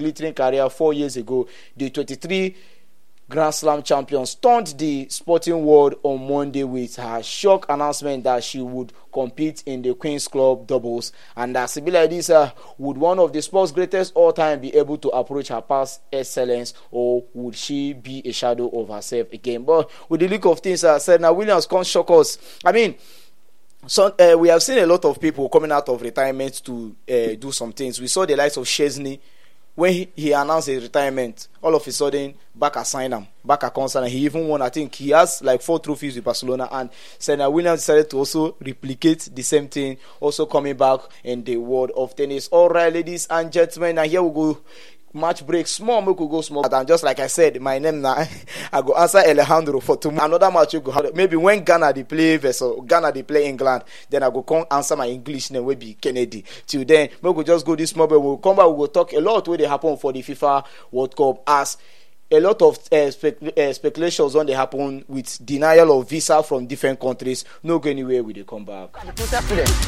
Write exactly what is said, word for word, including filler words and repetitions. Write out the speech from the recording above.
glittering career four years ago, the twenty-three Grand Slam champion stunned the sporting world on Monday with her shock announcement that she would compete in the Queen's Club doubles, and that Sibila Adisa would one of the sport's greatest all time be able to approach her past excellence, or would she be a shadow of herself again? But with the look of things, uh, Serena Williams can't shock us. I mean, So uh, we have seen a lot of people coming out of retirement to uh, do some things. We saw the likes of Chesney when he, he announced his retirement. All of a sudden, Barca signed him, Barca concerned, and he even won. I think he has like four trophies with Barcelona. And Serena Williams decided to also replicate the same thing, also coming back in the world of tennis. All right, ladies and gentlemen, and here we go. Match break, small, we could go small. And just like I said, my name now, I go answer Alejandro for tomorrow. Another match you go have. Maybe when Ghana they play versus Ghana they play England, then I go come answer my English name will be Kennedy. Till then, we could just go this small, but we'll come back. We will talk a lot what they happen for the FIFA World Cup, as a lot of uh, spec- uh, speculations on they happen with denial of visa from different countries. No go anywhere will they come back.